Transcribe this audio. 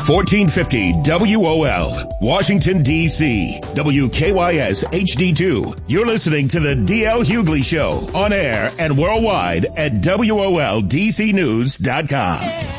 1450 WOL, Washington, D.C. WKYS HD2. You're listening to the D.L. Hughley Show on air and worldwide at WOLDCnews.com.